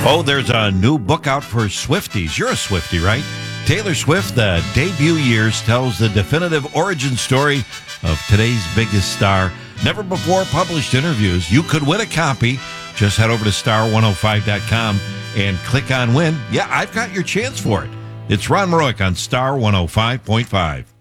Oh, there's a new book out for Swifties. You're a Swiftie, right? Taylor Swift, The Debut Years, tells the definitive origin story of today's biggest star. Never before published interviews. You could win a copy. Just head over to star105.com and click on win. Yeah, I've got your chance for it. It's Ron Maroic on Star 105.5.